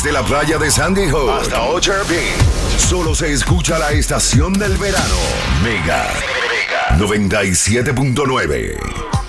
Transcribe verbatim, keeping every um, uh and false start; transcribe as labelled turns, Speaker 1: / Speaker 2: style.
Speaker 1: Desde la playa de Sandy Hook hasta Ocho Beach, solo se escucha la estación del verano. Mega noventa y siete punto nueve.